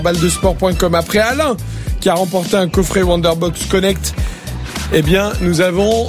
Baldesport.com. Après Alain qui a remporté un coffret Wonderbox Connect, eh bien nous avons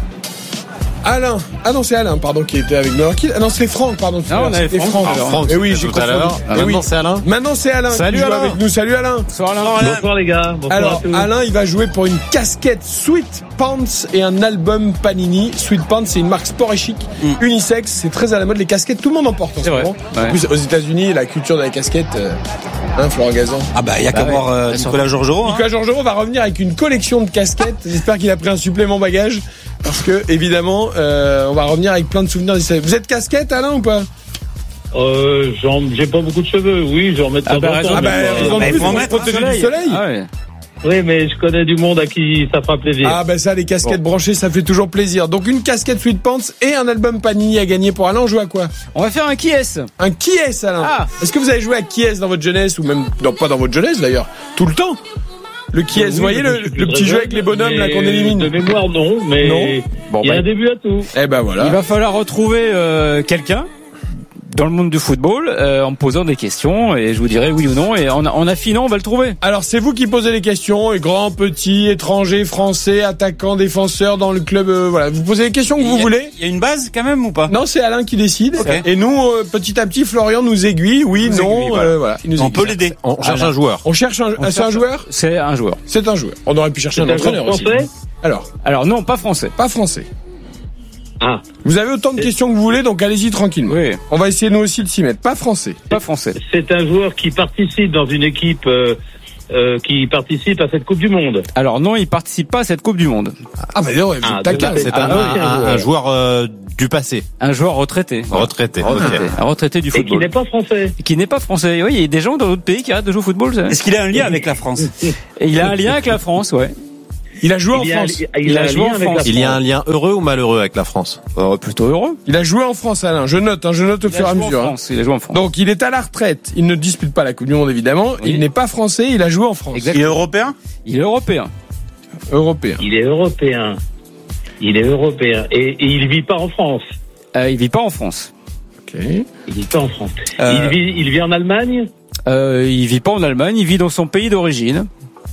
Alain. Ah non, c'est Alain, pardon, qui était avec nous. Ah non, c'est Franck, pardon. Non, on avait Franck. Et oui, j'ai tout à l'heure. Maintenant, c'est Alain. Maintenant, c'est Alain. Salut qui joue Alain. avec nous. Salut Alain. Bonsoir Alain. Bonsoir les gars. Bonsoir Alors, à tous. Alain, il va jouer pour une casquette Sweet Pants et un album Panini. Sweet Pants, c'est une marque sport et chic, unisex. C'est très à la mode, les casquettes. Tout le monde en porte en ce moment. Ouais. En plus, aux États-Unis, la culture de la casquette, Florent Gazan. Ah bah il y a qu'à voir Nicolas Georgerot. Nicolas Georgerot va revenir avec une collection de casquettes. J'espère qu'il a pris un supplément bagage. Parce que, évidemment, on va revenir avec plein de souvenirs. Vous êtes casquette, Alain, ou pas? J'ai pas beaucoup de cheveux. Oui, j'en mets de temps en temps. raison de plus, pour se protéger du soleil. Ah ouais. Oui, mais je connais du monde à qui ça fera plaisir. Ah ben ça, les casquettes branchées, ça fait toujours plaisir. Donc une casquette Sweet Pants et un album Panini à gagner pour Alain. On joue à quoi? On va faire un qui est-ce? Un qui est, Alain? Est-ce que vous avez joué à qui est dans votre jeunesse, ou même pas dans votre jeunesse d'ailleurs, tout le temps? Le qui est, vous voyez le petit jeu avec les bonhommes là qu'on élimine. De mémoire non, mais non. Bon, il y a un début à tout. Eh ben voilà. Il va falloir retrouver quelqu'un dans le monde du football en me posant des questions et je vous dirai oui ou non, et en affinant on va le trouver. Alors c'est vous qui posez les questions, et grand, petit, étranger, français, attaquant, défenseur dans le club, voilà, vous posez les questions que vous voulez. Il y a une base quand même ou pas? Non, c'est Alain qui décide. Okay. Et nous petit à petit Florian nous aiguille, oui, non, voilà. On peut l'aider. On cherche un joueur. On cherche c'est un joueur? C'est un joueur. C'est un joueur. On aurait pu chercher un entraîneur aussi. Français? Alors non, pas français. Pas français. Ah. Vous avez autant de questions que vous voulez, donc allez-y tranquillement. Oui. On va essayer nous aussi de s'y mettre. Pas français. Pas français. C'est un joueur qui participe dans une équipe qui participe à cette Coupe du Monde. Alors non, il participe pas à cette Coupe du Monde. Ah bah non, C'est un joueur du passé. Un joueur retraité. Retraité. Un retraité du Et qui football. n'est pas français. Qui n'est pas français. Oui, il y a des gens dans d'autres pays qui arrêtent de jouer au football. Ça. Est-ce qu'il a un lien avec la France? Et il a un lien avec la France, ouais. Il a joué en France. Il a joué en France. Il y a un lien heureux ou malheureux avec la France? Plutôt heureux. Il a joué en France, Alain. Je note au fur et à mesure. Il a joué en France. Donc il est à la retraite. Il ne dispute pas la Coupe du Monde évidemment. Oui. Il n'est pas français. Il a joué en France. Exactement. Il est européen? Il est européen. Européen. Il est européen. Et il vit pas en France. Il vit pas en France. Ok. Il vit pas en France. Il vit en Allemagne. Il vit pas en Allemagne. Il vit dans son pays d'origine.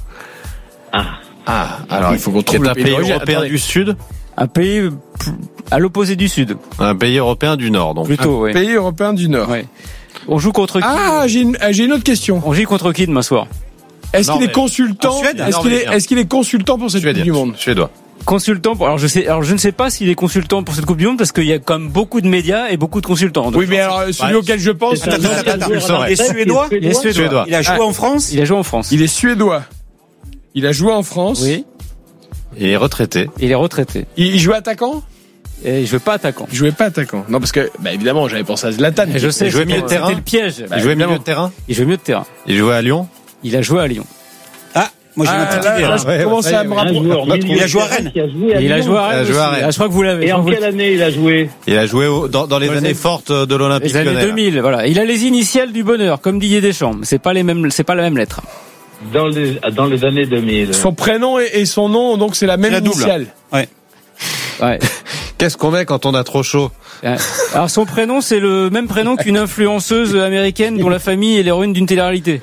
Alors il faut qu'on trouve C'est le un pays pays d'origine. européen Attendez. du Sud? Un pays à l'opposé du Sud. Un pays européen du Nord, donc. Plutôt, oui. Pays européen du Nord. Ouais. On joue contre qui? J'ai une autre question. On joue contre qui demain soir? Est-ce qu'il est consultant? En Suède? Est-ce qu'il est consultant pour cette Coupe du Monde? Suédois. Consultant pour, alors je ne sais pas s'il est consultant pour cette Coupe du Monde parce qu'il y a quand même beaucoup de médias et beaucoup de consultants. Donc Oui, mais alors celui auquel je pense, C'est un Attends, joueur il est suédois? il est suédois. Il a joué en France? Il a joué en France. il est suédois. Il a joué en France. Oui. Il est retraité. Il est retraité. Il jouait attaquant? Et je veux pas attaquant. Il jouait pas attaquant. Non, parce que, évidemment, j'avais pensé à Zlatan. Je sais. Il jouait milieu de terrain. C'était le piège. Il jouait évidemment. milieu de terrain. Il joue milieu de terrain. Il jouait à Lyon. Il a joué à Lyon. Ah, moi j'ai une petite idée. Là, Là. je commence à me Un rapprocher. joueur Il a joué à Rennes. Il a joué à Rennes. Il a joué à aussi. Rennes. Ah, je crois que vous l'avez. Et en quelle année il a joué? Il a joué dans les années fortes de l'Olympique Les années Lyonnais. 2000, voilà. Il a les initiales du bonheur, comme Didier Deschamps. C'est pas la même lettre. Dans les années 2000. Son prénom et son nom, donc c'est la même La double. initiale. Ouais. Ouais. Qu'est-ce qu'on met quand on a trop chaud? Alors son prénom, c'est le même prénom qu'une influenceuse américaine dont la famille est l'héroïne d'une télé-réalité.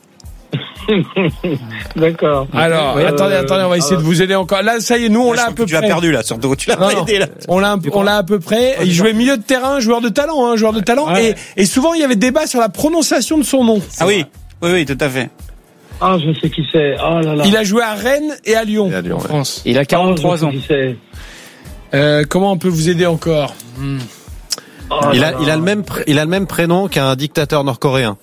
D'accord. Alors, attendez, on va essayer de vous aider encore. Là, ça y est, nous, on l'a à peu Tu l'as près. perdu là, surtout. Tu l'as Non, pas non. aidé là. On l'a à peu près. Il jouait milieu de terrain, joueur de talent. Ouais. Et souvent, il y avait débat sur la prononciation de son nom. Ah oui, tout à fait. Ah, je sais qui c'est. Oh là là. Il a joué à Rennes et à Lyon, Et à Lyon, en ouais. France. Il a 43 ans. Qui c'est. Comment on peut vous aider encore? Oh Il là a le même prénom qu'un dictateur nord-coréen.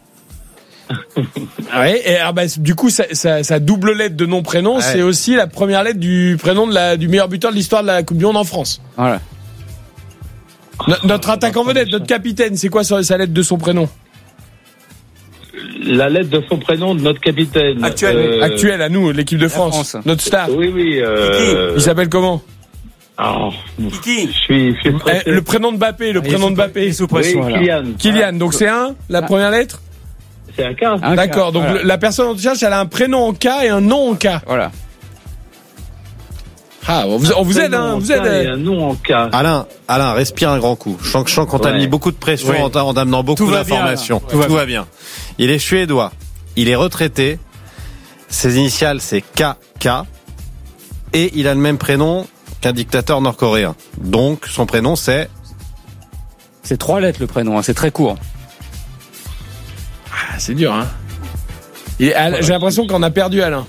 Ouais. Et du coup, sa double lettre de nom prénom, c'est aussi la première lettre du prénom du meilleur buteur de l'histoire de la Coupe du Monde en France. Voilà. Notre attaquant vedette, notre capitaine, c'est quoi sa lettre de son prénom? La lettre de son prénom de notre capitaine. Actuel à nous, l'équipe de France. France. Notre star. Oui. Il s'appelle comment? Kiki. Je suis pressé. Le prénom de Mbappé, Il est sous pression, Oui, là. Kylian. Donc c'est la première lettre? C'est un K. D'accord. Donc voilà. la personne dont tu cherches, elle a un prénom en K et un nom en K. Voilà. Ah, on vous aide, hein, vous Et aide. un nom en K. Alain, respire un grand coup. Je sens qu'on t'a mis beaucoup de pression en t'amenant beaucoup Tout va bien, d'informations. Alain. Tout va bien. Il est suédois. il est retraité. Ses initiales, c'est KK. Et il a le même prénom qu'un dictateur nord-coréen. Donc, son prénom, c'est 3 lettres le prénom, c'est très court. Ah, c'est dur, hein. J'ai l'impression qu'on a perdu Alain.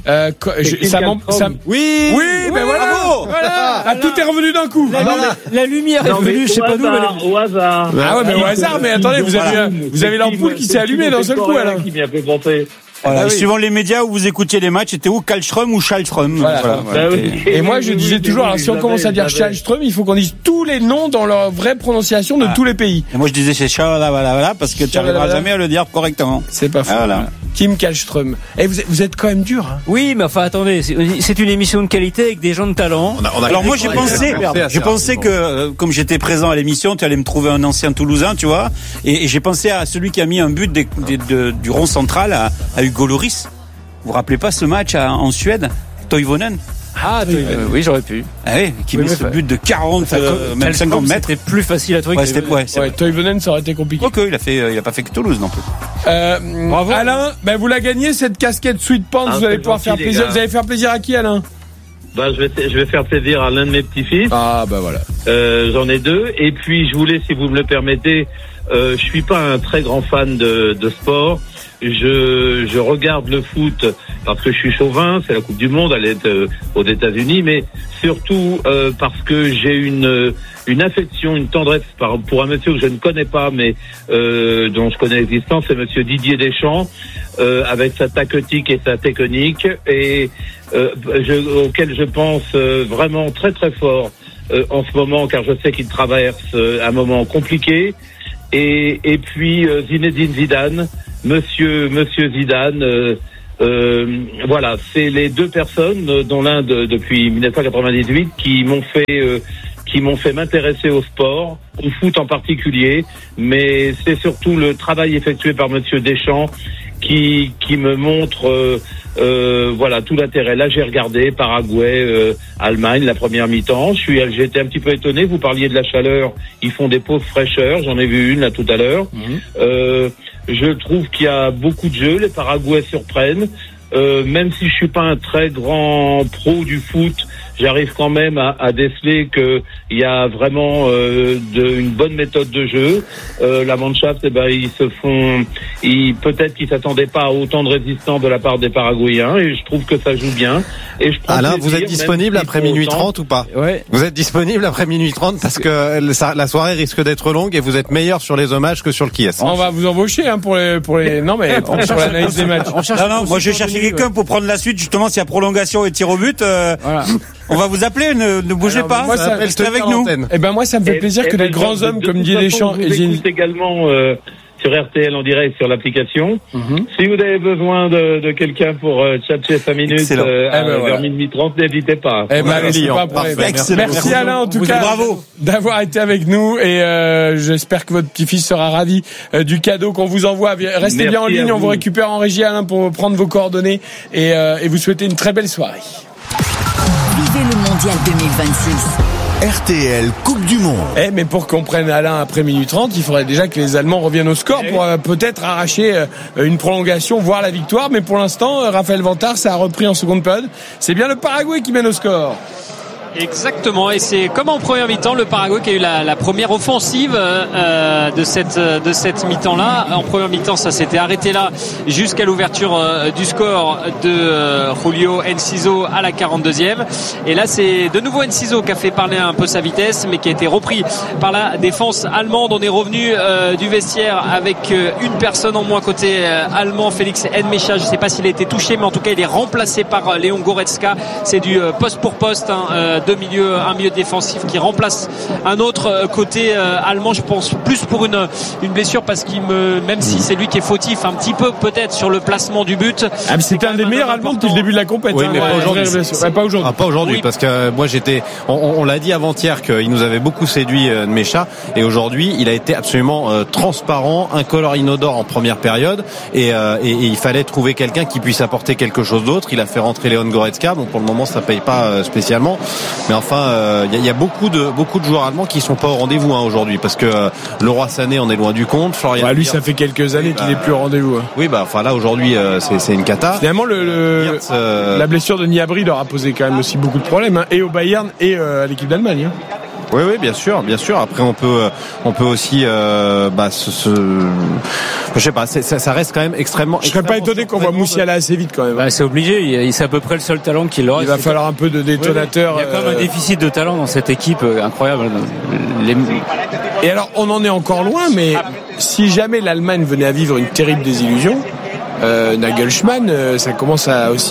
Oui, ben voilà. Tout est revenu d'un coup. La lumière est revenue, je sais pas d'où. Au hasard. Ah ouais, mais au hasard, mais attendez, vous avez l'ampoule qui s'est allumée d'un seul coup, Alain. Qui m'y a fait penser. Voilà, suivant les médias où vous écoutiez les matchs, c'était ou Kallström ou Schallström. Voilà. Et moi, je disais toujours, alors si on commence à dire Schallström, il faut qu'on dise tous les noms dans leur vraie prononciation de tous les pays. Et moi, je disais c'est Schallström parce que tu n'arriveras jamais à le dire correctement. C'est pas faux. Voilà. Kim Kallström. Et vous êtes quand même dur, hein. Oui, mais enfin, attendez, c'est une émission de qualité avec des gens de talent. Alors moi, j'ai pensé que, comme j'étais présent à l'émission, tu allais me trouver un ancien Toulousain, tu vois, et j'ai pensé à celui qui a mis un but du rond central à Hugo Lloris. Vous vous rappelez pas ce match en Suède, Toivonen? Oui, j'aurais pu. Ah oui, qui met ce but de 40, même 50 mètres. C'était plus facile à trouver. Ouais, Toivonen, ça aurait été compliqué. Ok, il a pas fait que Toulouse non plus. Bravo. Alain, vous la gagnez cette casquette Sweet Pants, vous allez pouvoir faire plaisir. Vous allez faire plaisir à qui, Alain? Je vais faire plaisir à l'un de mes petits-fils. Ah, voilà. J'en ai 2. Et puis, je voulais, si vous me le permettez, je suis pas un très grand fan de sport. Je regarde le foot parce que je suis chauvin, c'est la Coupe du Monde, elle est aux États-Unis, mais surtout parce que j'ai une affection, une tendresse pour un monsieur que je ne connais pas, mais dont je connais l'existence, c'est monsieur Didier Deschamps, avec sa tactique et sa technique, et auquel je pense vraiment très très fort en ce moment, car je sais qu'il traverse un moment compliqué. Et puis Zinedine Zidane, Monsieur Zidane, voilà, c'est les 2 personnes, dont l'un depuis 1998, qui m'ont fait m'intéresser au sport, au foot en particulier, mais c'est surtout le travail effectué par Monsieur Deschamps qui me montre voilà tout l'intérêt. Là, j'ai regardé Paraguay, Allemagne, la première mi-temps. J'ai été un petit peu étonné. Vous parliez de la chaleur. Ils font des pauses fraîcheurs. J'en ai vu une là tout à l'heure. Je trouve qu'il y a beaucoup de jeux. Les Paraguayens surprennent. Même si je suis pas un très grand pro du foot, j'arrive quand même à déceler que il y a vraiment une bonne méthode de jeu. La Mannschaft, peut-être qu'ils s'attendaient pas à autant de résistance de la part des Paraguayens, et je trouve que ça joue bien. Et je Alain, vous êtes disponible après minuit 30 ou pas? Ouais. Vous êtes disponible après minuit 30 parce que la soirée risque d'être longue et vous êtes meilleur sur les hommages que sur le Kies. On va vous embaucher pour les non mais sur l'analyse des matchs. Non, moi je cherchais quelqu'un pour prendre la suite, justement, s'il y a prolongation et tir au but. Voilà. On va vous appeler, ne bougez pas. Moi, restez avec nous. Moi, ça me fait plaisir que des grands hommes comme Didier Deschamps et j'écoute également sur RTL en direct sur l'application. Si vous avez besoin de quelqu'un pour tchatcher 5 minutes vers minuit 30, n'hésitez pas. Merci Alain en tout cas. Bravo d'avoir été avec nous, et j'espère que votre petit-fils sera ravi du cadeau qu'on vous envoie. Restez bien en ligne, on vous récupère en régie, Alain, pour prendre vos coordonnées et vous souhaiter une très belle soirée. Vivez le Mondial 2026. RTL Coupe du Monde. Mais pour qu'on prenne Alain après minuit 30, il faudrait déjà que les Allemands reviennent au score pour peut-être arracher une prolongation, voire la victoire. Mais pour l'instant, Raphaël Vantard, ça a repris en seconde période. C'est bien le Paraguay qui mène au score. Exactement, et c'est comme en première mi-temps, le Paraguay qui a eu la première offensive de cette mi-temps-là. En première mi-temps, ça s'était arrêté là jusqu'à l'ouverture du score de Julio Enciso à la 42e. Et là, c'est de nouveau Enciso qui a fait parler un peu sa vitesse, mais qui a été repris par la défense allemande. On est revenu du vestiaire avec une personne en moins côté allemand, Félix Nmecha. Je ne sais pas s'il a été touché, mais en tout cas, il est remplacé par Léon Goretzka. C'est du poste pour poste, un milieu défensif qui remplace un autre côté allemand. Je pense plus pour une blessure, parce même si c'est lui qui est fautif un petit peu peut-être sur le placement du but. C'était un des meilleurs Allemands depuis le début de la compétition. Oui, mais pas aujourd'hui. Pas aujourd'hui. Pas aujourd'hui, parce que moi on l'a dit avant-hier qu'il nous avait beaucoup séduit Nmecha, et aujourd'hui il a été absolument transparent, incolore, inodore en première période, et il fallait trouver quelqu'un qui puisse apporter quelque chose d'autre. Il a fait rentrer Léon Goretzka, donc pour le moment ça paye pas spécialement. Mais enfin, il y a beaucoup de joueurs allemands qui sont pas au rendez-vous aujourd'hui, parce que Leroy Sané en est loin du compte. Florian lui, ça fait quelques années qu'il est plus au rendez-vous. Oui, enfin là aujourd'hui, c'est une cata. Finalement, la blessure de Gnabry leur a posé quand même aussi beaucoup de problèmes, et au Bayern et à l'équipe d'Allemagne. Oui, bien sûr. Après, on peut aussi, je sais pas, ça reste quand même extrêmement. Je serais pas étonné qu'on voit Moussiala assez vite quand même. C'est obligé. C'est à peu près le seul talent qu'il aura. Il va falloir un peu de détonateur. Il y a quand même un déficit de talent dans cette équipe incroyable. Et alors, on en est encore loin, mais si jamais l'Allemagne venait à vivre une terrible désillusion, Nagelsmann, ça commence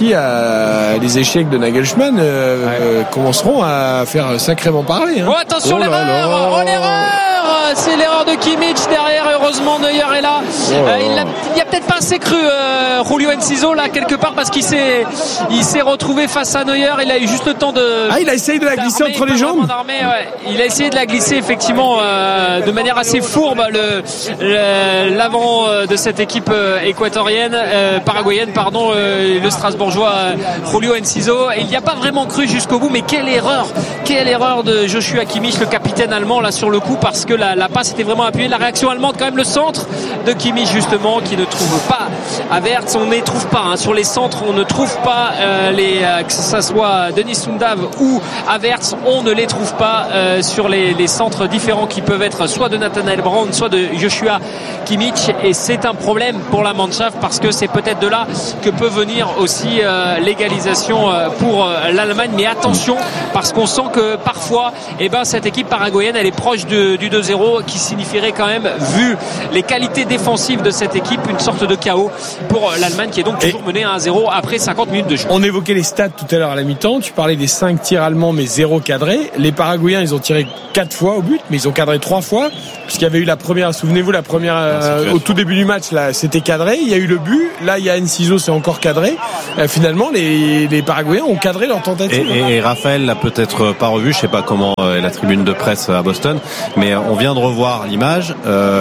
les échecs de Nagelsmann commenceront à faire sacrément parler. Oh, attention, l'erreur! C'est l'erreur de Kimmich derrière. Heureusement, Neuer est là. Il n'y a peut-être pas assez cru Julio Enciso là quelque part, parce qu'il s'est retrouvé face à Neuer. Il a eu juste le temps de. Il a essayé de la glisser entre les jambes. Il a essayé de la glisser effectivement de manière assez fourbe. L'avant de cette équipe paraguayenne, le Strasbourgeois Julio Enciso. Il n'y a pas vraiment cru jusqu'au bout, mais quelle erreur de Joshua Kimmich, le capitaine allemand là sur le coup, parce que la passe était vraiment appuyée. La réaction allemande, quand même, le centre de Kimmich justement, qui ne trouve pas Havertz. On ne les trouve pas sur les centres, on ne trouve pas que ce soit Denis Sundav ou Havertz, on ne les trouve pas sur les centres différents qui peuvent être soit de Nathanael Brown, soit de Joshua Kimmich, et c'est un problème pour la Mannschaft, parce que c'est peut-être de là que peut venir aussi l'égalisation pour l'Allemagne. Mais attention, parce qu'on sent que parfois cette équipe paraguayenne, elle est proche du 2-0, qui signifierait quand même, vu les qualités défensives de cette équipe, une sorte de chaos pour l'Allemagne, qui est donc toujours menée à 1-0 après 50 minutes de jeu. On évoquait les stats tout à l'heure à la mi-temps. Tu parlais des 5 tirs allemands, mais 0 cadré. Les Paraguayens, ils ont tiré 4 fois au but, mais ils ont cadré 3 fois, puisqu'il y avait eu la première, souvenez-vous, au tout début du match, là, c'était cadré. Il y a eu le but. Là, il y a Enciso, c'est encore cadré. Finalement, les Paraguayens ont cadré leur tentative. Et Raphaël l'a peut-être pas revu. Je sais pas comment est la tribune de presse à Boston, mais on vient de revoir l'image.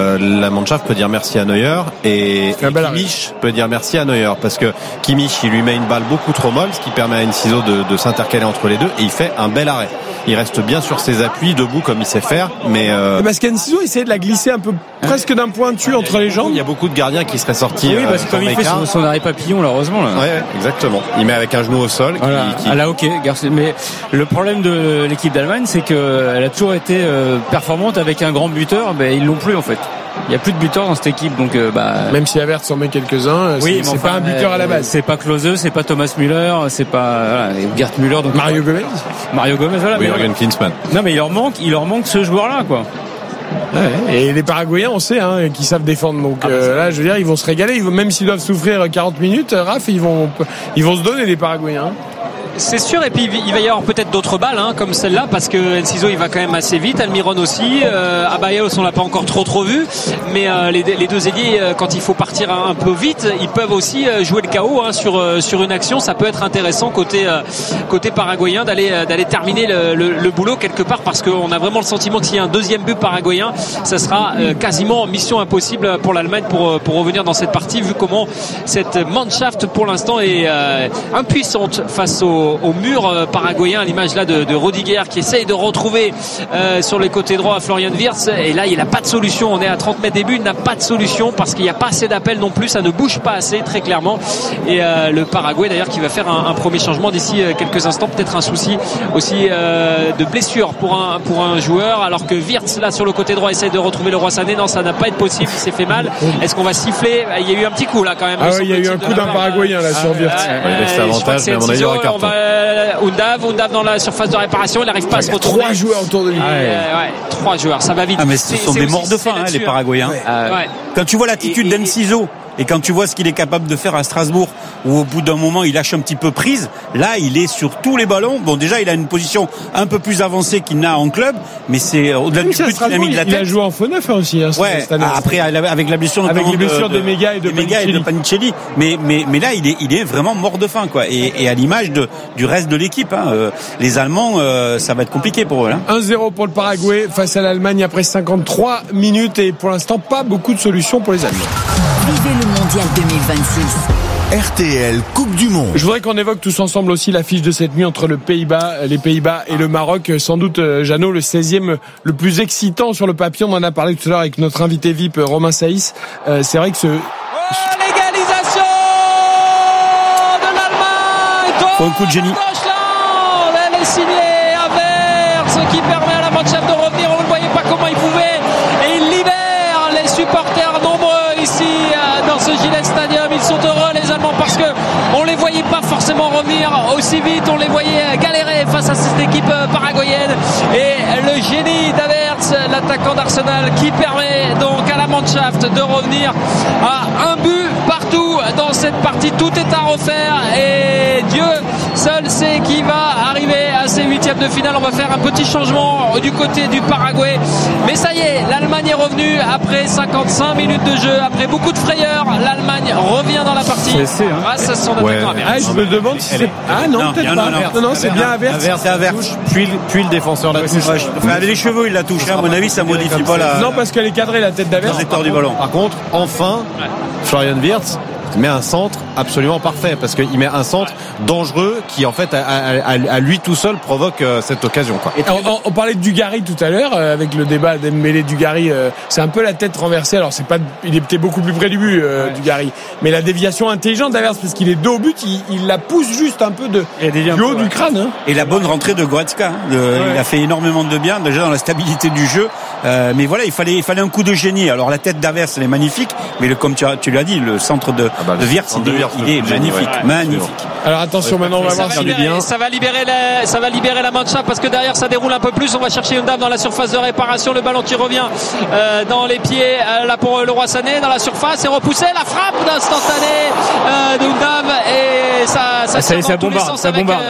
La Mannschaft peut dire merci à Neuer, et Kimmich peut dire merci à Neuer, parce que Kimmich, il lui met une balle beaucoup trop molle, ce qui permet à Enciso de s'intercaler entre les deux, et il fait un bel arrêt. Il reste bien sur ses appuis, debout comme il sait faire, mais parce qu'Enciso essayait de la glisser un peu presque d'un pointu entre les jambes. Il y a beaucoup de gardiens qui seraient sortis. Oui, parce que comme il fait son arrêt papillon, là, heureusement. Là. Ouais, exactement. Il met avec un genou au sol. Voilà. Mais le problème de l'équipe d'Allemagne, c'est qu'elle a toujours été performante avec un grand buteur. Ils l'ont plus en fait. Il n'y a plus de buteurs dans cette équipe, donc même si Havertz en met quelques-uns, c'est pas un buteur à la base. C'est pas Klose, c'est pas Thomas Müller, c'est pas Gerd Müller, donc Mario Gomez, voilà. Oui, Jürgen Klinsmann. Non, mais il leur manque ce joueur-là, quoi. Ouais, et les Paraguayens, on sait, qui savent défendre. Donc là, je veux dire, ils vont se régaler. Même s'ils doivent souffrir 40 minutes, Raph, ils vont se donner, les Paraguayens. C'est sûr, et puis il va y avoir peut-être d'autres balles comme celle-là, parce que Enciso il va quand même assez vite, Almiron aussi, Abayelos on l'a pas encore trop vu, mais les deux ailiers, quand il faut partir un peu vite, ils peuvent aussi jouer le chaos sur une action. Ça peut être intéressant côté paraguayen d'aller terminer le boulot quelque part, parce qu'on a vraiment le sentiment que s'il y a un deuxième but paraguayen, ça sera quasiment mission impossible pour l'Allemagne pour revenir dans cette partie, vu comment cette Mannschaft pour l'instant est impuissante face au mur paraguayen, à l'image là de Rodiger, qui essaye de retrouver sur les côtés droits Florian Wirtz, et là il n'a pas de solution. On est à 30 mètres des buts, il n'a pas de solution, parce qu'il n'y a pas assez d'appels non plus, ça ne bouge pas assez, très clairement. Et le Paraguay d'ailleurs qui va faire un premier changement d'ici quelques instants, peut-être un souci aussi de blessure pour un joueur, alors que Wirtz là sur le côté droit essaye de retrouver Leroy Sané. Non, ça n'a pas été possible, il s'est fait mal. Est-ce qu'on va siffler? Il y a eu un petit coup là quand même. Il y a eu un coup d'un Paraguayen là sur Wirtz. Il laisse l'avantage, mais à mon avis il y aura carton. Undav dans la surface de réparation, il n'arrive pas à se retrouver. 3 joueurs autour de lui. 3 joueurs, ça va vite. Mais ce sont des morts de faim, les Paraguayens. Quand tu vois l'attitude d'Enciso, et quand tu vois ce qu'il est capable de faire à Strasbourg, où au bout d'un moment il lâche un petit peu prise, là il est sur tous les ballons. Bon, déjà il a une position un peu plus avancée qu'il n'a en club, mais c'est au-delà du but qu'il a mis de la tête. Il a joué en faux neuf aussi. Cette année. Après avec la blessure de Mega et de Panicelli. Mais là il est vraiment mort de faim, quoi. Et à l'image du reste de l'équipe, les Allemands, ça va être compliqué pour eux. 1-0 pour le Paraguay face à l'Allemagne après 53 minutes, et pour l'instant pas beaucoup de solutions pour les Allemands. Vivez le mondial 2026. RTL Coupe du Monde. Je voudrais qu'on évoque tous ensemble aussi l'affiche de cette nuit entre les Pays-Bas et le Maroc. Sans doute, Jeannot, le 16e le plus excitant sur le papier. On en a parlé tout à l'heure avec notre invité VIP, Romain Saïs. C'est vrai que l'égalisation de l'Allemagne. Pour un coup de génie. Elle est signée Havertz qui permet à la Mannschaft de revenir. On ne voyait pas comment il pouvait. Et il libère les supporters nombreux ici dans ce Gillette Stadium. Ils sont heureux, les Allemands, parce que on les voyait pas forcément revenir aussi vite. On les voyait galérer face à cette équipe paraguayenne. Et le génie d'Havertz, l'attaquant d'Arsenal, qui permet donc à la Mannschaft de revenir à un but partout dans cette partie. Tout est à refaire et Dieu seul sait qui va arriver à ces huitièmes de finale. On va faire un petit changement du côté du Paraguay. Mais ça y est, l'Allemagne est revenue après 55 minutes de jeu, après beaucoup de frayeur. L'Allemagne revient dans la partie grâce à son attaquant Havertz. Je me demande si c'est... Ah non, peut-être pas. Non, c'est bien Havertz. C'est Havertz, puis le défenseur la touche. Avec les cheveux, il la touche. À mon avis, ça modifie pas la... Non, parce qu'elle est cadrée, la tête d'Havertz. Du ballon. Par contre, enfin, Florian Wirtz met un centre absolument parfait, parce qu'il met un centre dangereux qui en fait à lui tout seul provoque cette occasion, quoi. On parlait de Dugarry tout à l'heure avec le débat d'Embélé Dugarry. C'est un peu la tête renversée. Alors c'est pas, il était beaucoup plus près du but Dugarry, mais la déviation intelligente d'Havertz, parce qu'il est dos au but, il la pousse juste un peu du haut du crâne. Hein. Et la bonne rentrée de Goretzka. Il a fait énormément de bien déjà dans la stabilité du jeu. Mais voilà, il fallait un coup de génie. Alors la tête d'Havertz, elle est magnifique, mais comme tu l'as dit, le centre de Wirtz, il est magnifique, magnifique. Alors attention, maintenant on va voir si il est bien. Ça va libérer la Mannschaft, parce que derrière ça déroule un peu plus. On va chercher Undav dans la surface de réparation. Le ballon qui revient dans les pieds là pour le Roi Sané dans la surface, et repoussé. La frappe d'instantané d'Undav, et ça bombarde. Ça bombarde.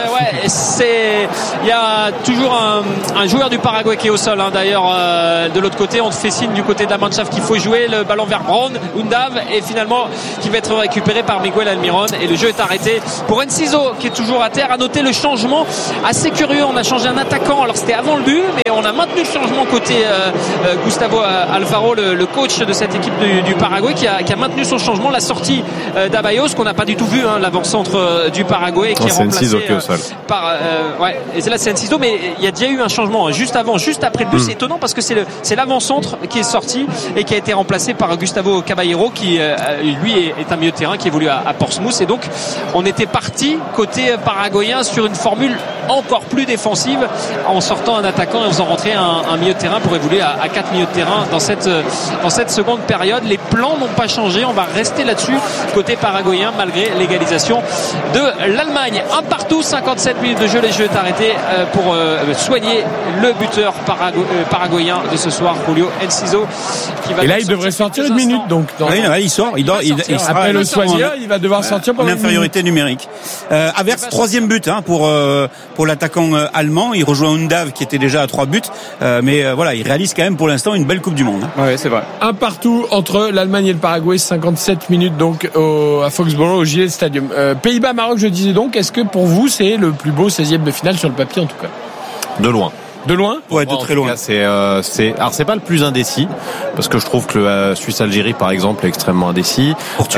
Il y a toujours un joueur du Paraguay qui est au sol. D'ailleurs, de l'autre côté, on fait signe du côté de la Mannschaft qu'il faut jouer le ballon vers Brown, Undav, et finalement qui va être récupéré par Miguel Almiron, et le jeu est arrêté pour Enciso qui est toujours à terre. À noter le changement assez curieux, on a changé un attaquant, alors c'était avant le but, mais on a maintenu le changement côté Gustavo Alfaro, le coach de cette équipe du Paraguay, qui a maintenu son changement, la sortie d'Abayos, qu'on n'a pas du tout vu, l'avant-centre du Paraguay, qui est remplacé par et là c'est Enciso, mais il y a déjà eu un changement juste après le but. C'est étonnant parce que c'est l'avant-centre qui est sorti et qui a été remplacé par Gustavo Caballero, qui lui est un milieu de terrain qui évolue à Portsmouth, et donc on était parti côté paraguayen sur une formule encore plus défensive, en sortant un attaquant et en faisant rentrer un milieu de terrain pour évoluer à 4 milieux de terrain dans cette seconde période. Les plans n'ont pas changé, on va rester là-dessus côté paraguayen malgré l'égalisation de l'Allemagne. Un partout, 57 minutes de jeu, les jeux est arrêté pour soigner le buteur paraguayen de ce soir, Julio Enciso, qui va. Et là il devrait sortir une minute, donc il sort, il après le soigneur, il va devoir sortir pour l'infériorité numérique. Havertz, 3e but pour l'attaquant allemand. Il rejoint Undav qui était déjà à 3 buts, mais voilà, il réalise quand même pour l'instant une belle Coupe du Monde. Ouais, c'est vrai. Un partout entre l'Allemagne et le Paraguay, 57 minutes donc à Foxborough, au Gillette Stadium. Pays-Bas-Maroc, je disais donc, est-ce que pour vous c'est le plus beau 16e de finale sur le papier en tout cas? De loin. De loin? Ouais, de très loin. Alors c'est pas le plus indécis, parce que je trouve que le Suisse-Algérie par exemple est extrêmement indécis.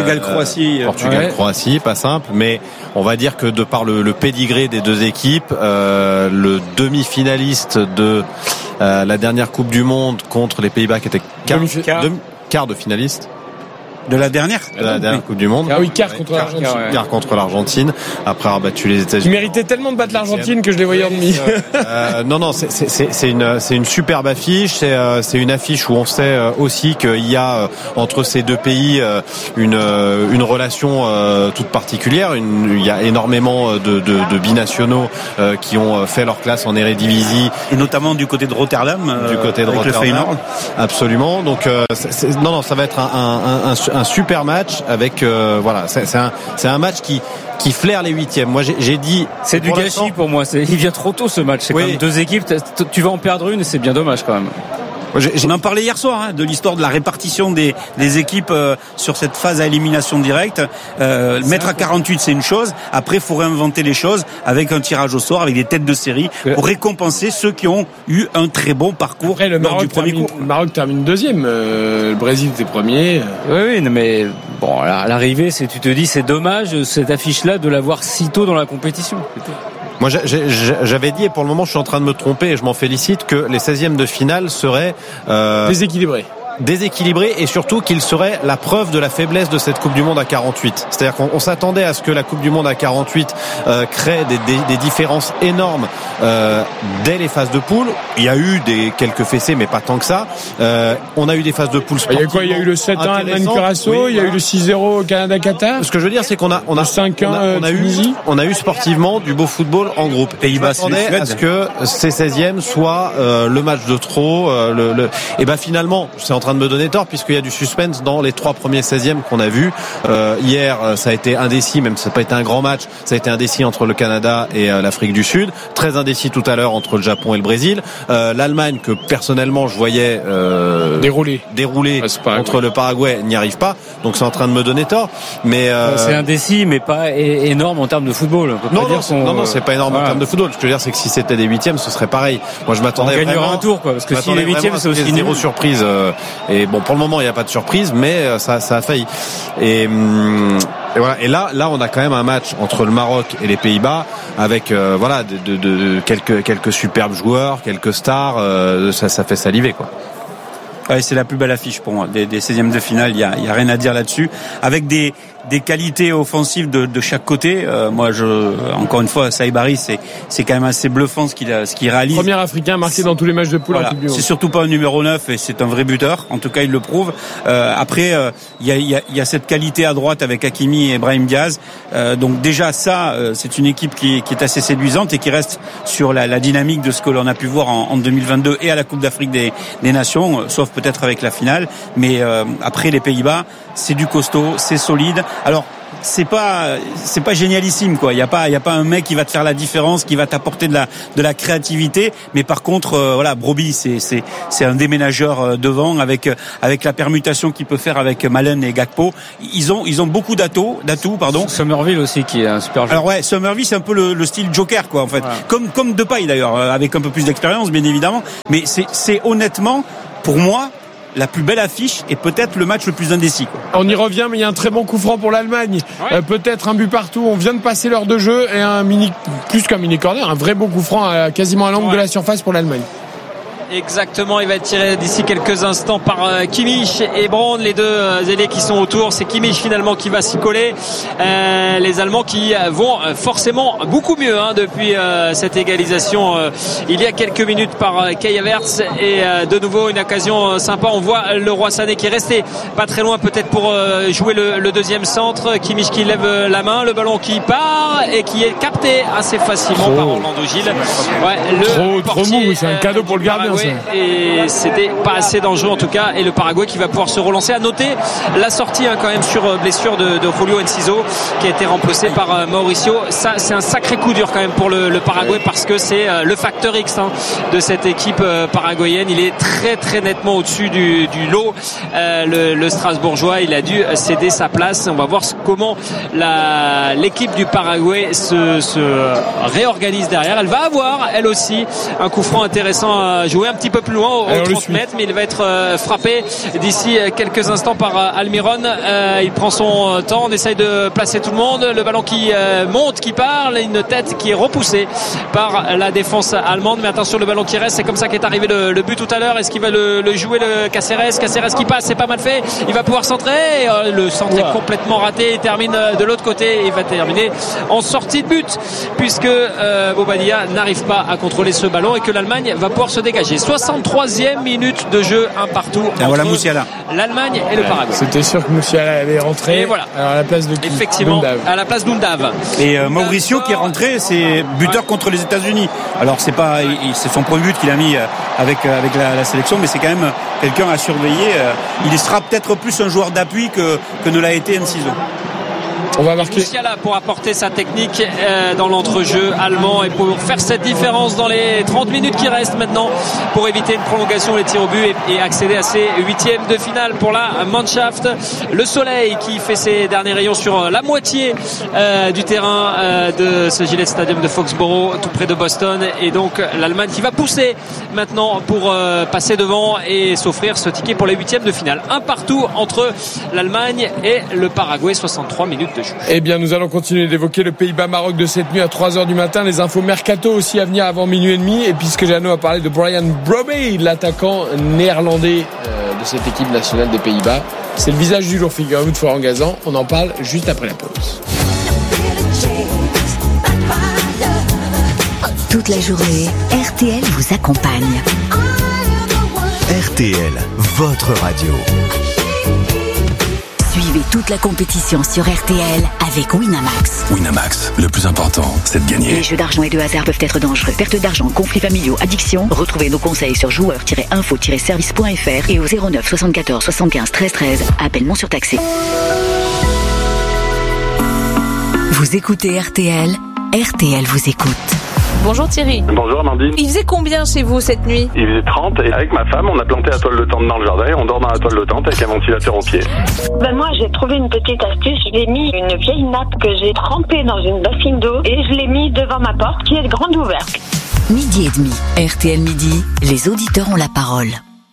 Portugal-Croatie, pas simple, mais on va dire que de par le pédigré des deux équipes, le demi-finaliste de la dernière Coupe du Monde contre les Pays-Bas, qui était quart de finaliste. De la dernière Coupe du Monde. Ah oui, quart contre l'Argentine. Quart contre l'Argentine. Après avoir battu les États-Unis. Ils méritaient tellement de battre l'Argentine que je les voyais en demi. Non, c'est une superbe affiche. C'est une affiche où on sait aussi qu'il y a entre ces deux pays une relation toute particulière. Il y a énormément de binationaux qui ont fait leur classe en Eredivisie, et notamment du côté de Rotterdam. Absolument. Donc ça va être un super match avec c'est un match qui flaire les huitièmes. Moi j'ai dit c'est du gâchis pour moi. Il vient trop tôt ce match. C'est quand même deux équipes. Tu vas en perdre une, et c'est bien dommage quand même. On en parlait hier soir, de l'histoire de la répartition des équipes sur cette phase à élimination directe. Mettre à 48, c'est une chose. Après, il faut réinventer les choses avec un tirage au sort, avec des têtes de série pour récompenser ceux qui ont eu un très bon parcours lors du premier cours. Le Maroc termine deuxième. Le Brésil était premier. Oui, mais bon, à l'arrivée, tu te dis, c'est dommage cette affiche-là de l'avoir si tôt dans la compétition. Moi, j'avais dit, et pour le moment, je suis en train de me tromper, et je m'en félicite, que les 16e de finale seraient déséquilibré et surtout qu'il serait la preuve de la faiblesse de cette Coupe du Monde à 48. C'est-à-dire qu'on s'attendait à ce que la Coupe du Monde à 48 crée des différences énormes dès les phases de poule. Il y a eu quelques fessées, mais pas tant que ça. On a eu des phases de poule sportives. Il y a eu le 7-1 Allemagne-Curaçao, il y a eu le 6-0 Canada-Qatar. Ce que je veux dire, c'est qu'on a 5-1 Tunisie. On a eu sportivement du beau football en groupe. Pays-Bas, on s'attendait à ce que ces 16e soient le match de trop. Et ben finalement, c'est en train de me donner tort puisqu'il y a du suspense dans les 3 premiers 16e qu'on a vus. Hier, ça a été indécis, même si ça n'a pas été un grand match. Ça a été indécis entre le Canada et l'Afrique du Sud. Très indécis tout à l'heure entre le Japon et le Brésil. L'Allemagne, que personnellement je voyais dérouler entre le Paraguay, n'y arrive pas. Donc c'est en train de me donner tort. Mais c'est indécis, mais pas énorme en termes de football. Non, c'est pas énorme en termes de football. Ce que je veux dire, c'est que si c'était des 8e, ce serait pareil. Moi, je m'attendais vraiment. On gagnera un tour, quoi. Parce que si les 8e, c'est aussi zéro surprise. Et bon, pour le moment, il n'y a pas de surprise, mais ça a failli. Et voilà. Et là, on a quand même un match entre le Maroc et les Pays-Bas avec de quelques superbes joueurs, quelques stars. Ça fait saliver, quoi. Ouais, c'est la plus belle affiche pour moi des 16e de finale. Il y a rien à dire là-dessus. Avec des qualités offensives de chaque côté. Moi, encore une fois, Saïbari, c'est quand même assez bluffant ce qu'il réalise. Premier Africain marqué dans tous les matchs de poule. Voilà. C'est surtout pas un numéro 9 et c'est un vrai buteur. En tout cas, il le prouve. Après, il y a cette qualité à droite avec Hakimi et Brahim Diaz. Donc déjà ça, c'est une équipe qui est assez séduisante et qui reste sur la dynamique de ce que l'on a pu voir en 2022 et à la Coupe d'Afrique des Nations, sauf peut-être avec la finale. Mais après, les Pays-Bas, c'est du costaud, c'est solide. Alors c'est pas génialissime, quoi. Il y a pas un mec qui va te faire la différence, qui va t'apporter de la créativité, mais par contre Brobbey c'est un déménageur devant avec la permutation qu'il peut faire avec Malen et Gakpo. Ils ont beaucoup d'atouts. Somerville aussi qui est un super joueur. Alors ouais, Somerville c'est un peu le style Joker, quoi, en fait. Voilà. Comme Depay d'ailleurs, avec un peu plus d'expérience bien évidemment, mais c'est honnêtement pour moi la plus belle affiche et peut-être le match le plus indécis, quoi. On y revient, mais il y a un très bon coup franc pour l'Allemagne. Ouais. Peut-être un but partout. On vient de passer l'heure de jeu et plus qu'un mini corner, un vrai bon coup franc quasiment à l'angle de la surface pour l'Allemagne. Exactement, il va être tiré d'ici quelques instants par Kimmich et Braun, les deux ailiers qui sont autour. C'est Kimmich finalement qui va s'y coller. Les Allemands qui vont forcément beaucoup mieux depuis cette égalisation il y a quelques minutes par Kai Havertz. Et de nouveau une occasion sympa. On voit le Roi Sané qui est resté pas très loin peut-être pour jouer le deuxième centre. Kimmich qui lève la main, le ballon qui part et qui est capté assez facilement par Orlando Gilles. Ouais, trop mou, c'est un cadeau pour le gardien. Et c'était pas assez dangereux en tout cas, et le Paraguay qui va pouvoir se relancer. À noter la sortie quand même sur blessure de Julio Enciso qui a été remplacé par Mauricio. Ça c'est un sacré coup dur quand même pour le Paraguay, parce que c'est le facteur X de cette équipe paraguayenne. Il est très très nettement au-dessus du lot. Le Strasbourgeois, il a dû céder sa place. On va voir comment l'équipe du Paraguay se réorganise derrière. Elle va avoir elle aussi un coup franc intéressant à jouer un petit peu plus loin au 30 mètres, mais il va être frappé d'ici quelques instants par Almiron. Il prend son temps, on essaye de placer tout le monde, le ballon qui monte, qui part, une tête qui est repoussée par la défense allemande, mais attention, le ballon qui reste, c'est comme ça qu'est arrivé le but tout à l'heure. Est-ce qu'il va le jouer, le Caceres qui passe, c'est pas mal fait, il va pouvoir centrer, le centre est complètement raté, il termine de l'autre côté, il va terminer en sortie de but, puisque Bobadilla n'arrive pas à contrôler ce ballon et que l'Allemagne va pouvoir se dégager. 63e minute de jeu, un partout entre l'Allemagne et le Paraguay. C'était sûr que Musiala allait rentrer. Et voilà. Alors à la place de qui? Effectivement, à la place d'Undav. Et Mauricio qui est rentré, c'est buteur contre les États-Unis. Alors c'est son premier but qu'il a mis avec la sélection, mais c'est quand même quelqu'un à surveiller. Il sera peut-être plus un joueur d'appui que ne l'a été Enciso. On va marquer Musiala pour apporter sa technique dans l'entrejeu allemand et pour faire cette différence dans les 30 minutes qui restent maintenant pour éviter une prolongation, les tirs au but et accéder à ces huitièmes de finale pour la Mannschaft. Le soleil qui fait ses derniers rayons sur la moitié du terrain de ce Gillette Stadium de Foxborough, tout près de Boston, et donc l'Allemagne qui va pousser maintenant pour passer devant et s'offrir ce ticket pour les huitièmes de finale. Un partout entre l'Allemagne et le Paraguay, 63 minutes de jeu. Eh bien, nous allons continuer d'évoquer le Pays-Bas-Maroc de cette nuit à 3h du matin. Les infos mercato aussi à venir avant minuit et demi. Et puisque Jeannot a parlé de Brian Brobby, l'attaquant néerlandais de cette équipe nationale des Pays-Bas, c'est le visage du jour, figurez-vous, de Florent Gazan. On en parle juste après la pause. Toute la journée, RTL vous accompagne. RTL, votre radio. Suivez toute la compétition sur RTL avec Winamax. Winamax, le plus important, c'est de gagner. Les jeux d'argent et de hasard peuvent être dangereux. Perte d'argent, conflits familiaux, addiction. Retrouvez nos conseils sur joueurs-info-service.fr et au 09 74 75 13 13. Appel non surtaxé. Vous écoutez RTL, RTL vous écoute. Bonjour Thierry. Bonjour Amandine. Il faisait combien chez vous cette nuit ? Il faisait 30 et avec ma femme, on a planté la toile de tente dans le jardin et on dort dans la toile de tente avec un ventilateur au pied. Moi, j'ai trouvé une petite astuce. J'ai mis une vieille nappe que j'ai trempée dans une bassine d'eau et je l'ai mis devant ma porte qui est grande ouverte. Midi et demi, RTL Midi, les auditeurs ont la parole.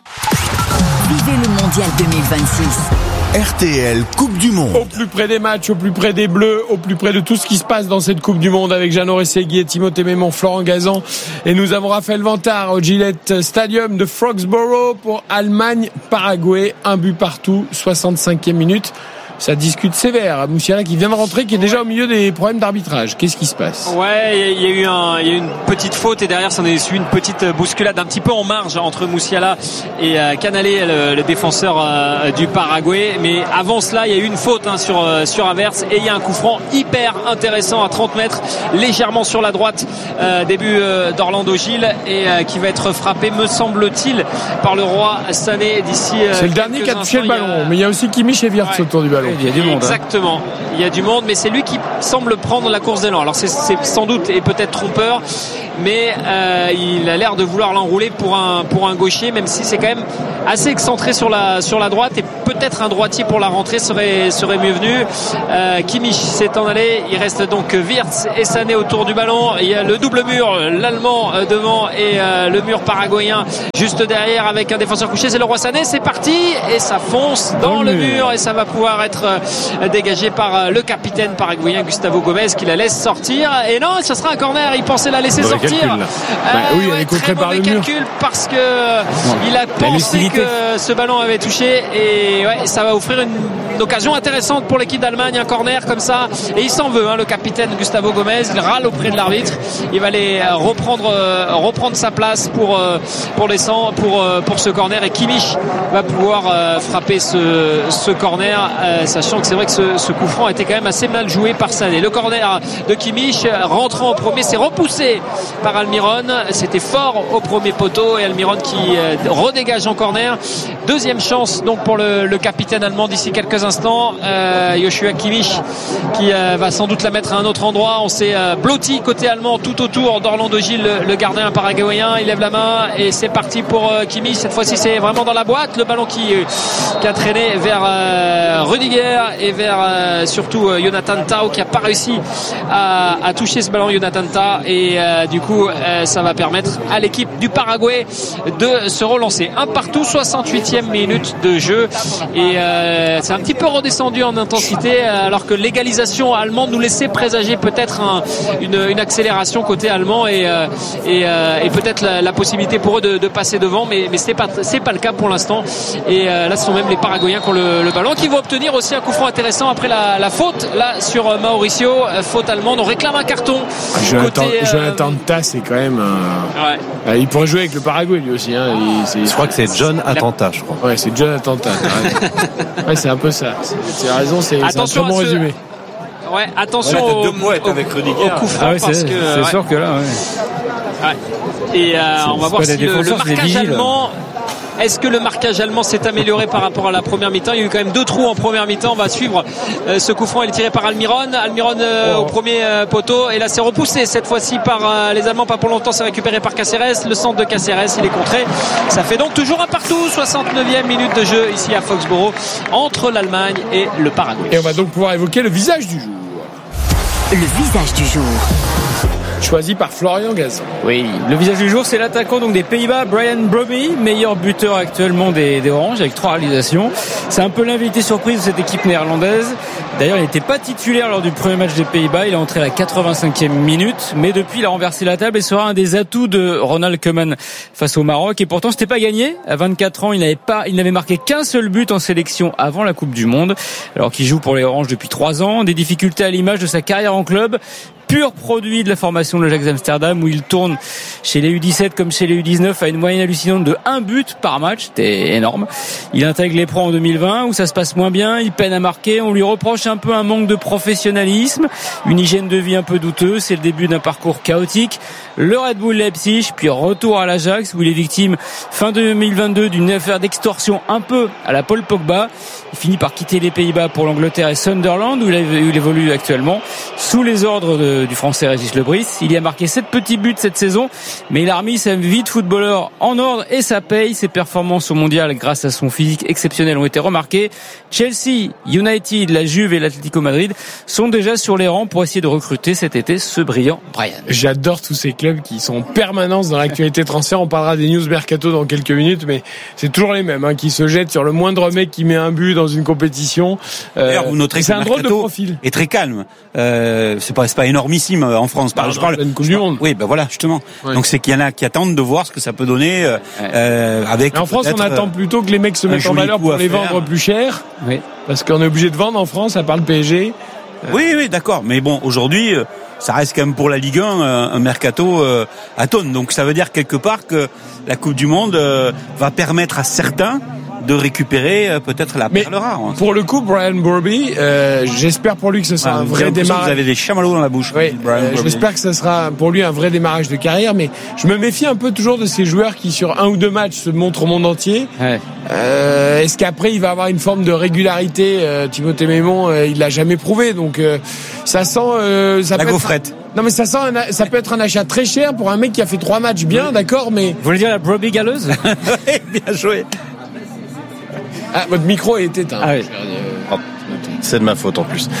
Vivez le Mondial 2026. RTL Coupe du Monde. Au plus près des matchs, au plus près des Bleus, au plus près de tout ce qui se passe dans cette Coupe du Monde avec Jeannot Rességui et Timothée Mémon, Florent Gazan. Et nous avons Raphaël Vantard au Gillette Stadium de Foxborough pour Allemagne-Paraguay. Un but partout, 65e minute. Ça discute sévère. Musiala qui vient de rentrer, qui est déjà au milieu des problèmes d'arbitrage. Qu'est-ce qui se passe ? Ouais, il y a eu une petite faute et derrière ça en est suivi une petite bousculade un petit peu en marge entre Musiala et Canalé, le défenseur du Paraguay. Mais avant cela, il y a eu une faute sur Havertz et il y a un coup franc hyper intéressant à 30 mètres, légèrement sur la droite, début d'Orlando Gil et qui va être frappé, me semble-t-il, par le roi Sané d'ici. C'est le dernier qui a touché le ballon, mais il y a aussi Kimmich et Wirtz autour du ballon. Il y a du monde. Exactement. Il y a du monde, mais c'est lui qui semble prendre la course d'élan. Alors c'est sans doute et peut-être trompeur, mais il a l'air de vouloir l'enrouler pour un gaucher, même si c'est quand même assez excentré sur la droite et peut-être un droitier pour la rentrée serait mieux venu. Kimmich s'est en allé. Il reste donc Wirtz et Sané autour du ballon. Il y a le double mur, l'Allemand devant et le mur paraguayen juste derrière avec un défenseur couché. C'est le roi Sané. C'est parti et ça fonce dans le mur et ça va pouvoir être dégagé par le capitaine paraguayen Gustavo Gomez qui la laisse sortir. Et non, ce sera un corner. Il pensait la laisser sortir. Oui, elle est contrée par le mur. Calcul parce que il a pensé que ce ballon avait touché et ouais, ça va offrir une occasion intéressante pour l'équipe d'Allemagne, un corner comme ça et il s'en veut, le capitaine Gustavo Gomez, il râle auprès de l'arbitre. Il va aller reprendre sa place pour ce corner et Kimmich va pouvoir frapper ce corner, sachant que c'est vrai que ce coup franc a été quand même assez mal joué par Sané. Le corner de Kimmich rentrant au premier, c'est repoussé par Almiron, c'était fort au premier poteau et Almiron qui redégage en corner. Deuxième chance donc pour le capitaine allemand d'ici quelques instants, Joshua Kimmich qui va sans doute la mettre à un autre endroit. On s'est blotti côté allemand tout autour d'Orlando Gil, le gardien paraguayen. Il lève la main et c'est parti pour Kimmich. Cette fois-ci c'est vraiment dans la boîte, le ballon qui a traîné vers Rudiger et vers surtout Jonathan Tah qui a pas réussi à toucher ce ballon, Jonathan Tah, et du coup ça va permettre à l'équipe du Paraguay de se relancer. Un partout, 68e minute de jeu et c'est un petit peu redescendu en intensité alors que l'égalisation allemande nous laissait présager peut-être une accélération côté allemand et peut-être la possibilité pour eux de passer devant, mais c'est pas le cas pour l'instant et là ce sont même les Paraguayens qui ont le ballon, qui vont obtenir aussi un coup franc intéressant après la faute là sur Mauricio, faute allemande. On réclame un carton. Jonathan Tah, c'est quand même il pourrait jouer avec le Paraguay lui aussi, je crois que c'est John Atanta, je crois. Ouais, c'est John Atanta. Ouais, c'est un peu ça. Tu as raison, c'est un très bon résumé. Ouais, attention au coup franc parce que c'est sûr que là et on va voir si le marquage allemand Est-ce que le marquage allemand s'est amélioré par rapport à la première mi-temps? Il y a eu quand même 2 trous en première mi-temps. On va suivre ce coup franc. Il est tiré par Almiron au premier poteau, et là c'est repoussé cette fois-ci par les Allemands, pas pour longtemps. C'est récupéré par Caceres, le centre de Caceres, il est contré. Ça fait donc toujours un partout. 69e minute de jeu ici à Foxborough entre l'Allemagne et le Paraguay. Et on va donc pouvoir évoquer le visage du jour. Le visage du jour, choisi par Florian Gazan. Oui, le visage du jour, c'est l'attaquant donc des Pays-Bas, Brian Brobby, meilleur buteur actuellement des Oranges avec 3 réalisations. C'est un peu l'invité surprise de cette équipe néerlandaise. D'ailleurs, il n'était pas titulaire lors du premier match des Pays-Bas. Il est entré à la 85e minute, mais depuis, il a renversé la table et sera un des atouts de Ronald Koeman face au Maroc. Et pourtant, c'était pas gagné. À 24 ans, il n'avait marqué qu'un seul but en sélection avant la Coupe du Monde, alors qu'il joue pour les Oranges depuis 3 ans. Des difficultés à l'image de sa carrière en club. Pur produit de la formation de l'Ajax Amsterdam, où il tourne chez les U17 comme chez les U19 à une moyenne hallucinante de 1 but par match. C'était énorme. Il intègre les pros en 2020 où ça se passe moins bien, il peine à marquer. On lui reproche un peu un manque de professionnalisme, une hygiène de vie un peu douteuse. C'est le début d'un parcours chaotique. Le Red Bull Leipzig, puis retour à l'Ajax où il est victime fin 2022 d'une affaire d'extorsion un peu à la Paul Pogba. Il finit par quitter les Pays-Bas pour l'Angleterre et Sunderland où il évolue actuellement sous les ordres du Français Régis Lebris. Il y a marqué 7 petits buts cette saison, mais il a remis sa vie de footballeur en ordre et ça paye. Ses performances au mondial grâce à son physique exceptionnel ont été remarquées. Chelsea, United, la Juve et l'Atlético Madrid sont déjà sur les rangs pour essayer de recruter cet été ce brillant Brian. J'adore tous ces clubs qui sont en permanence dans l'actualité transfert. On parlera des news mercato dans quelques minutes, mais c'est toujours les mêmes qui se jettent sur le moindre mec qui met un but dans une compétition. D'ailleurs, vous noterez c'est un drôle de profil. Est très calme. C'est pas énormissime en France. Je parle une Coupe du Monde. Oui, ben voilà, justement. Ouais. Donc c'est qu'il y en a qui attendent de voir ce que ça peut donner avec. Mais en France, on attend plutôt que les mecs se mettent en valeur pour les vendre plus cher. Oui. Parce qu'on est obligé de vendre en France, à part le PSG. Oui, d'accord. Mais bon, aujourd'hui, ça reste quand même pour la Ligue 1 un mercato à tonnes. Donc ça veut dire quelque part que la Coupe du Monde va permettre à certains de récupérer peut-être la perle rare. Pour le coup, Brian Brobby, j'espère pour lui que ce sera un vrai démarrage. Vous avez des chamallows dans la bouche. Oui, j'espère que ce sera pour lui un vrai démarrage de carrière, mais je me méfie un peu toujours de ces joueurs qui sur 1 ou 2 matchs se montrent au monde entier. Ouais. Est-ce qu'après il va avoir une forme de régularité? Timothée Mémon, il l'a jamais prouvé, donc ça sent la gaufrette. Non mais ça peut être un achat très cher pour un mec qui a fait 3 matchs bien, d'accord, mais. Vous voulez dire la Brobby galeuse? Bien joué. Ah, votre micro est éteint. Ah oui. C'est de ma faute en plus.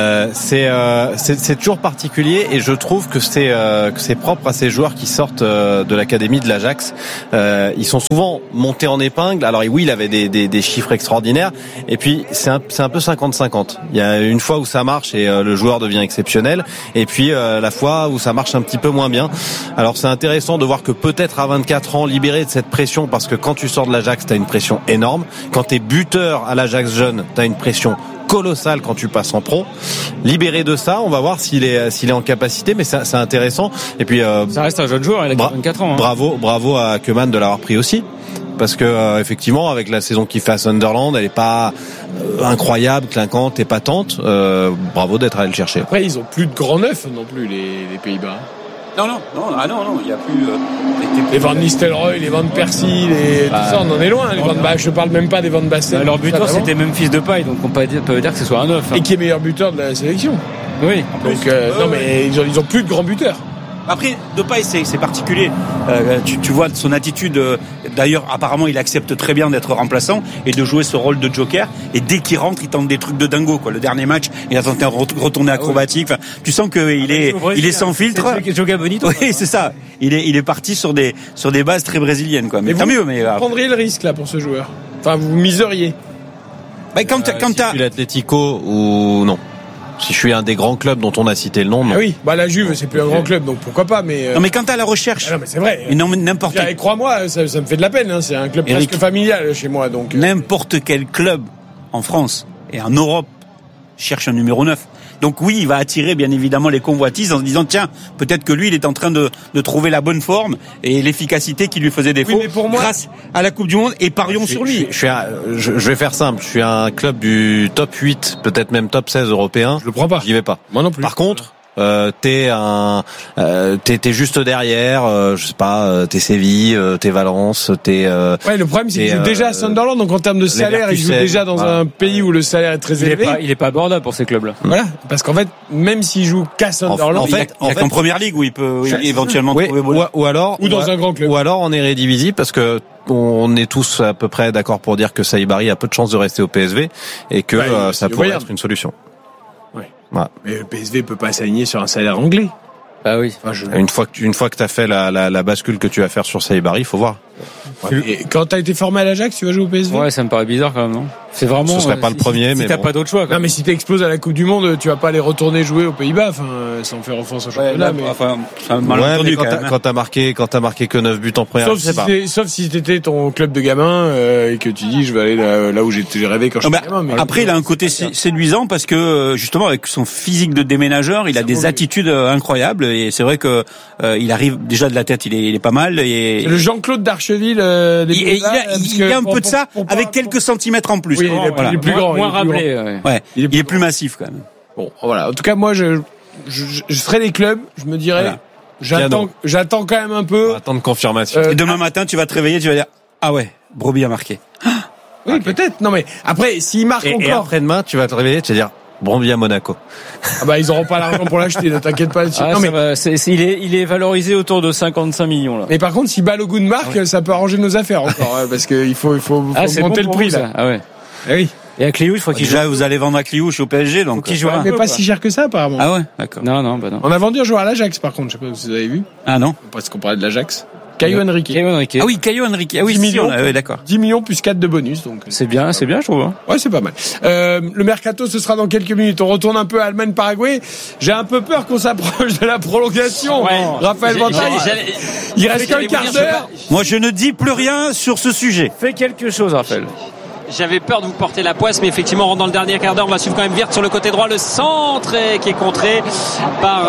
C'est toujours particulier et je trouve que c'est propre à ces joueurs qui sortent de l'académie de l'Ajax. Ils sont souvent montés en épingle. Alors oui, il avait des chiffres extraordinaires et puis c'est un peu 50-50. Il y a une fois où ça marche et le joueur devient exceptionnel et puis la fois où ça marche un petit peu moins bien. Alors c'est intéressant de voir que peut-être à 24 ans libéré de cette pression, parce que quand tu sors de l'Ajax, t'as une pression énorme. Quand t'es buteur à l'Ajax jeune, t'as une pression colossal quand tu passes en pro. Libéré de ça, on va voir s'il est en capacité, mais c'est intéressant. Et puis ça reste un jeune joueur, il a 24 ans. Bravo à Koeman de l'avoir pris aussi. Parce que effectivement, avec la saison qu'il fait à Sunderland, elle est pas incroyable, clinquante, épatante. Bravo d'être allé le chercher. Après, ils ont plus de grands neufs non plus, les Pays-Bas. Non, il y a plus les Van Nistelrooy, les Van Persie, tout ça, on en est loin. Je parle même pas des Van Basten. Leur buteur, c'était Memphis Depay, donc on peut dire que ce soit un neuf. Et qui est meilleur buteur de la sélection. Oui. Donc non, mais ils ont plus de grands buteurs. Après, Depay, c'est particulier. Tu vois son attitude. D'ailleurs, apparemment, il accepte très bien d'être remplaçant et de jouer ce rôle de joker. Et dès qu'il rentre, il tente des trucs de dingo, quoi. Le dernier match, il a tenté un retourné acrobatique. Enfin, tu sens qu'il est sans filtre. Oui, c'est ça. Il est parti sur des bases très brésiliennes, quoi. Mais tant mieux. Mais vous prendriez le risque là pour ce joueur. Enfin, vous miseriez. Quand t'as l'Atlético ou non. Si je suis un des grands clubs dont on a cité le nom, non. Ah oui, la Juve, c'est plus un grand club, donc pourquoi pas, mais. Non, mais quand t'as la recherche. Ah non, mais c'est vrai. N'importe quel. Crois-moi, ça me fait de la peine, c'est un club presque familial chez moi, donc. N'importe quel club en France et en Europe cherche un numéro 9. Donc oui, il va attirer bien évidemment les convoitises en se disant tiens, peut-être que lui il est en train de trouver la bonne forme et l'efficacité qui lui faisait défaut grâce à la Coupe du Monde, et parions sur lui. Je vais faire simple, je suis un club du top 8, peut-être même top 16 européen. Je le prends pas. J'y vais pas. Moi non plus. Par contre, t'es juste derrière, je sais pas, t'es Séville, t'es Valence, t'es. Ouais, le problème c'est qu'il joue déjà à Sunderland, donc en termes de salaire, il joue déjà dans un pays où le salaire est très élevé. Il est pas abordable pour ces clubs-là. Voilà, parce qu'en fait, même s'il joue qu'à Sunderland, en fait, qu'en première ligue où il peut éventuellement trouver ou alors dans un grand club, ou alors en Eredivisie, parce que on est tous à peu près d'accord pour dire que Saïbari a peu de chances de rester au PSV et que ça pourrait être une solution. Ouais. Mais le PSV peut pas s'aligner sur un salaire anglais. Ah oui. Enfin, une fois que t'as fait la bascule que tu vas faire sur Saïbari, il faut voir. Ouais, et quand t'as été formé à l'Ajax, tu vas jouer au PSV? Ouais, ça me paraît bizarre quand même, non? C'est vraiment. Ce serait pas le premier, mais si t'as pas d'autre choix. Non, mais si t'exploses à la Coupe du Monde, tu vas pas aller retourner jouer aux Pays-Bas, sans faire offense au championnat. Mais quand t'as marqué que 9 buts en première, sauf si t'étais ton club de gamin, et que tu dis, je vais aller là où j'ai rêvé quand j'étais gamin. Après, il a un côté séduisant parce que, justement, avec son physique de déménageur, il a des attitudes incroyables et c'est vrai que, il arrive déjà de la tête, il est pas mal et. Le Jean-Claude d'Archeville, il y a un peu de ça, avec quelques centimètres en plus. Oui, il est plus grand. Moins râblé. Ouais. Il est plus massif quand même. Bon, voilà. En tout cas, moi, je serais les clubs, je me dirais, j'attends quand même un peu. Attendre confirmation. Et demain matin, tu vas te réveiller, tu vas dire, ah ouais, Brobbey a marqué. Oui, peut-être. Non, mais après, s'il marque encore. Et après-demain, tu vas te réveiller, tu vas dire, Brobbey à Monaco. Ah bah, ils auront pas l'argent pour l'acheter, ne t'inquiète pas là-dessus. Non, mais il est valorisé autour de 55 millions, là. Mais par contre, si Balogun marque, ça peut arranger nos affaires encore, parce qu'il faut monter le prix, là. Ah ouais. Ah oui. Et à Cliouche, il faut qu'il joue. Déjà, vous allez vendre à Cliouche au PSG, donc. Qu'il joue mais pas si cher que ça, apparemment. Ah ouais, d'accord. Non. On a vendu un joueur à l'Ajax, par contre, je sais pas si vous avez vu. Ah non. Parce qu'on parlait de l'Ajax. Caio Henrique. Ah oui, Caio Henrique. Ah oui, 10 millions. Oui, d'accord. 10 millions plus 4 de bonus, donc. C'est bien, je trouve, hein. Ouais, c'est pas mal. Le mercato, ce sera dans quelques minutes. On retourne un peu à Allemagne-Paraguay. J'ai un peu peur qu'on s'approche de la prolongation. Ouais. Raphaël Ventaille. Il reste qu'un quart d'heure. Moi, je ne dis plus rien sur ce sujet. Fais quelque chose, Raphaël. J'avais peur de vous porter la poisse, mais effectivement, on rentre dans le dernier quart d'heure. On va suivre quand même Wirtz sur le côté droit. Le centre qui est contré par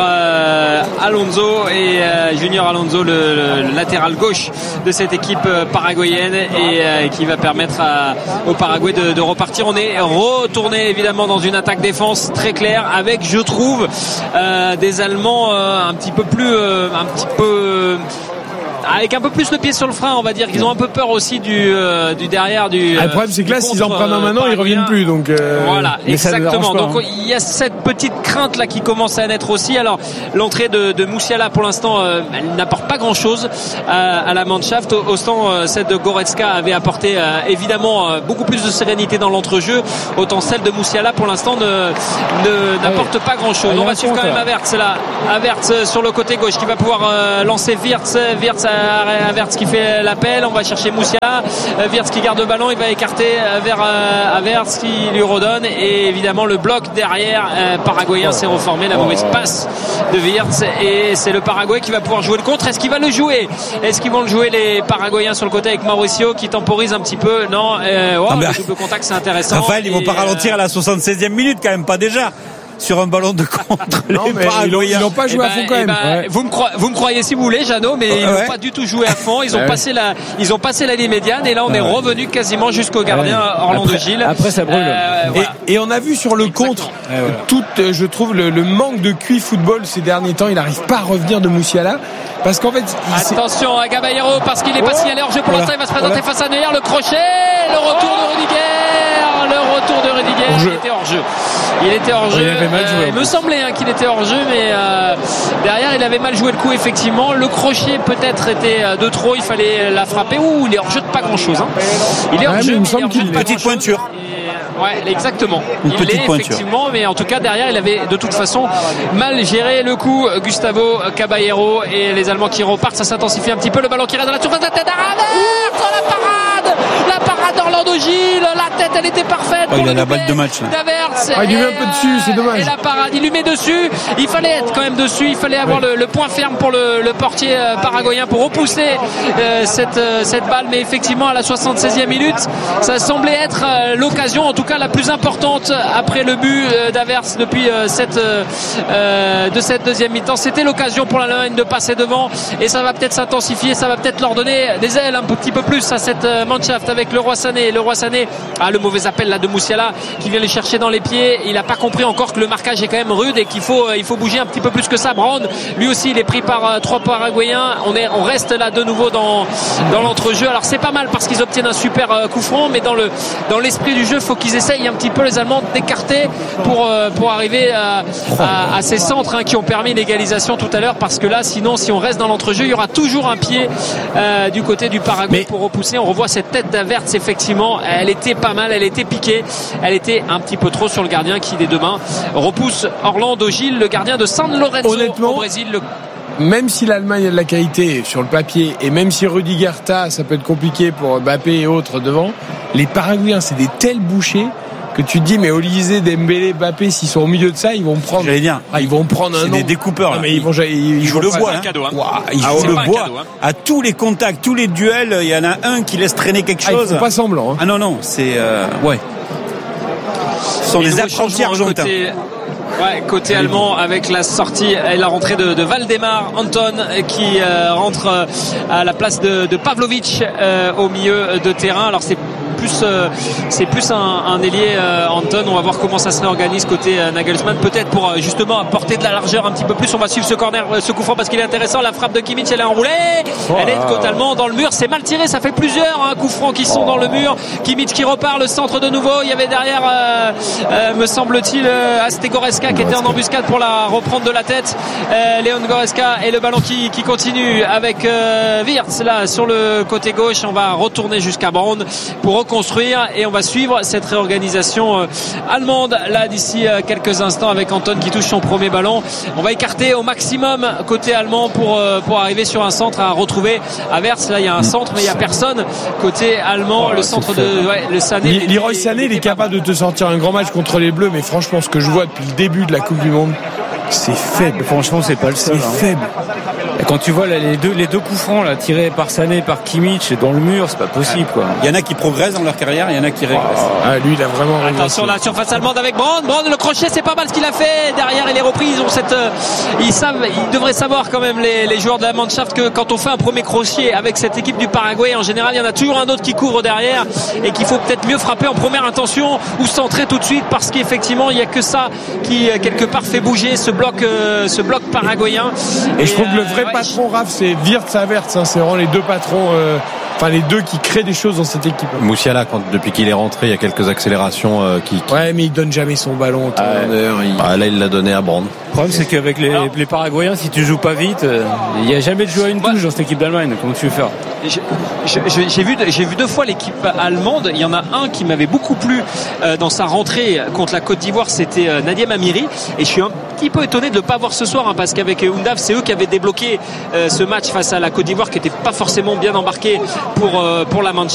Alonso et Junior Alonso, le latéral gauche de cette équipe paraguayenne et qui va permettre au Paraguay de repartir. On est retourné évidemment dans une attaque-défense très claire avec, je trouve, des Allemands un petit peu avec un peu plus le pied sur le frein, on va dire qu'ils ont un peu peur aussi du derrière du. Le problème c'est que là, s'ils en prennent un maintenant, ils reviennent plus. Donc voilà, exactement. Donc il y a cette petite crainte là qui commence à naître aussi. Alors l'entrée de Musiala pour l'instant, elle n'apporte pas grand chose à la Mannschaft. Autant celle de Goretzka avait apporté évidemment beaucoup plus de sérénité dans l'entrejeu. Autant celle de Musiala pour l'instant n'apporte pas grand chose. On va suivre quand même Havertz là. Havertz sur le côté gauche qui va pouvoir lancer Wirtz Havertz qui fait l'appel. On va chercher Musiala. Wirtz qui garde le ballon, il va écarter vers Havertz qui lui redonne, et évidemment le bloc derrière paraguayen s'est reformé. La mauvaise passe de Wirtz, et c'est le Paraguay qui va pouvoir jouer le contre. Est-ce qu'il va le jouer? Est-ce qu'ils vont le jouer les Paraguayens sur le côté avec Mauricio qui temporise un petit peu? Non, le double contact c'est intéressant. Raphaël, ils vont pas ralentir à la 76e minute quand même, pas déjà sur un ballon de contre. Non, mais ils n'ont pas joué à fond quand même. Vous me croyez si vous voulez, Jeannot, mais ils n'ont pas du tout joué à fond. Ils ont passé la ligne médiane, et là on est revenu quasiment jusqu'au gardien Orlando Gil. Après ça brûle. Et on a vu sur le contre je trouve le manque de QI football ces derniers temps. Il n'arrive pas à revenir de Musiala. Parce qu'en fait, attention à Caballero, parce qu'il n'est pas signalé hors jeu pour l'instant. Il va se présenter face à Neuer. Le crochet, le retour de Rudiger. Il était hors jeu. Il me semblait qu'il était hors jeu, mais derrière il avait mal joué le coup effectivement. Le crochet peut-être était de trop. Il fallait la frapper. Il est hors jeu de pas grand chose. Il est hors jeu. Il me semble qu'il a une petite pointure. Ouais, exactement. Il l'est effectivement, mais en tout cas derrière il avait de toute façon mal géré le coup. Gustavo Caballero, et les Allemands qui repartent, ça s'intensifie un petit peu. Le ballon qui reste dans la surface de la tête la parade d'Orlando Gil, la tête elle était parfaite. Il a la balle de match. Il lui met un peu dessus, c'est dommage. Et la parade, il lui met dessus. Il fallait être quand même dessus. Il fallait avoir le point ferme pour le portier paraguayen pour repousser cette balle. Mais effectivement à la 76e minute, ça semblait être l'occasion, en tout cas la plus importante après le but d'Havertz depuis cette deuxième mi-temps. C'était l'occasion pour l'Allemagne de passer devant, et ça va peut-être s'intensifier. Ça va peut-être leur donner des ailes un petit peu plus à cette Mannschaft avec Leroy Sané. Leroy Sané le mauvais appel là de Moussiala qui vient les chercher dans les pieds. Il n'a pas compris encore que le marquage est quand même rude et qu'il faut bouger un petit peu plus que ça. Brown, lui aussi, il est pris par 3 Paraguayens. On reste là de nouveau dans l'entrejeu. Alors c'est pas mal parce qu'ils obtiennent un super coup franc, mais dans l'esprit du jeu, il faut qu'ils essayent un petit peu les Allemands d'écarter pour arriver à ces centres qui ont permis l'égalisation tout à l'heure, parce que là, sinon, si on reste dans l'entrejeu, il y aura toujours un pied du côté du Paraguay pour repousser. On revoit cette tête d'Havertz, effectivement, elle était pas mal, elle était piquée, elle était un petit peu trop sur le gardien qui des deux mains repousse Orlando Gil, le gardien de San Lorenzo au Brésil. Même si l'Allemagne a de la qualité sur le papier, et même si Rudy Garta, ça peut être compliqué pour Mbappé et autres devant, les Paraguayens, c'est des tels bouchers que tu te dis, mais Olysée, Dembélé, Mbappé, s'ils sont au milieu de ça, ils vont prendre. J'allais dire. Ils vont prendre un. C'est des découpeurs. Non, mais ils jouent le bois. Ils jouent le bois. À tous les contacts, tous les duels, il y en a un qui laisse traîner quelque chose. Ils font pas semblant. Ah non, c'est ouais. Ce sont des apprentis argentins. Côté allemand, avec la sortie et la rentrée de Valdemar Anton qui rentre à la place de Pavlovic au milieu de terrain. Alors c'est plus un ailier Anton. On va voir comment ça se réorganise côté Nagelsmann, peut-être pour justement apporter de la largeur un petit peu plus. On va suivre ce corner, ce coup franc, parce qu'il est intéressant. La frappe de Kimmich, elle est enroulée, elle est totalement dans le mur. C'est mal tiré, ça fait plusieurs coups francs qui sont dans le mur. Kimmich qui repart, le centre de nouveau. Il y avait derrière me semble-t-il Aste Goretzka qui était en embuscade pour la reprendre de la tête. Léon Goretzka, et le ballon qui continue avec Wirtz là sur le côté gauche. On va retourner jusqu'à Brand pour reconstruire, et on va suivre cette réorganisation allemande là d'ici quelques instants, avec Anton qui touche son premier ballon. On va écarter au maximum côté allemand pour arriver sur un centre à retrouver Havertz. Là il y a un centre mais il n'y a personne côté allemand. Le centre de le Sané. Leroy Sané, il est capable de te sortir un grand match contre les Bleus, mais franchement ce que je vois depuis le début de la Coupe du Monde, c'est faible. Franchement, c'est pas le seul. C'est faible. Et quand tu vois là, les deux coups francs là, tirés par Sané, par Kimmich dans le mur, c'est pas possible quoi. Il y en a qui progressent dans leur carrière, il y en a qui régressent. Lui, il a vraiment. Attention la surface allemande avec Brand. Le crochet, c'est pas mal ce qu'il a fait. Derrière, il est repris. Ils ont ils devraient savoir quand même les joueurs de la Mannschaft que quand on fait un premier crochet avec cette équipe du Paraguay, en général, il y en a toujours un autre qui couvre derrière, et qu'il faut peut-être mieux frapper en première intention ou centrer tout de suite, parce qu'effectivement, il y a que ça qui quelque part fait bouger ce bloc paraguayen. Et je trouve que le vrai patron, Raph, c'est Wirtz Havertz. C'est vraiment les deux patrons. Les deux qui créent des choses dans cette équipe. Moussiala, depuis qu'il est rentré, il y a quelques accélérations Ouais, mais il donne jamais son ballon. Là, il l'a donné à Brand. Le problème, c'est qu'avec les Paraguayens, si tu joues pas vite, il n'y a jamais de joueur à une touche dans cette équipe d'Allemagne. Comment tu veux faire? J'ai vu 2 fois l'équipe allemande. Il y en a un qui m'avait beaucoup plu dans sa rentrée contre la Côte d'Ivoire, c'était Nadim Amiri, et je suis un petit peu étonné de ne pas voir ce soir, parce qu'avec Undav, c'est eux qui avaient débloqué ce match face à la Côte d'Ivoire, qui n'était pas forcément bien embarqué pour la Mannschaft.